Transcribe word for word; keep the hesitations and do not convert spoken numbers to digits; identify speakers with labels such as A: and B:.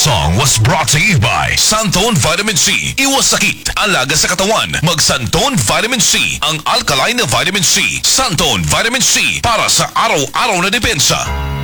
A: song was brought to you by Santone Vitamin C. Iwas sakit, alaga sa katawan. Mag Santone Vitamin C, ang alkaline na vitamin C. Santone Vitamin C, para sa araw-araw na depensa.